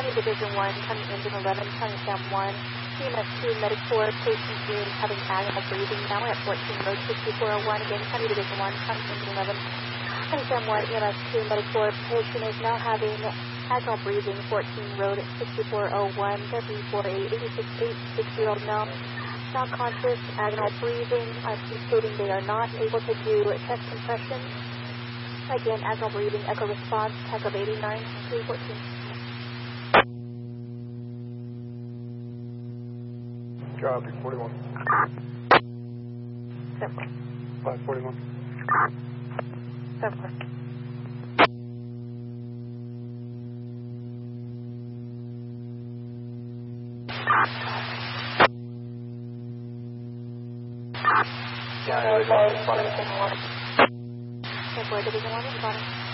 County Division 1, County Engine 11, County Sam 1, CMS 2, Medic 4, patient is having agonal breathing now at 14 Road 6401, again, County Division 1, County Engine 11, County Sam 1, EMS 2, Medic 4, patient is now having agonal breathing, 14 Road 6401, W48, 86860 now. Not conscious, agonal breathing, stating they are not able to do chest compression. Again, agonal breathing, echo response, tech of 89, 314. Copy, 41. 7-4. 541. 7-4. Yeah, Division 1 responding. 10-4, Division 1 responding.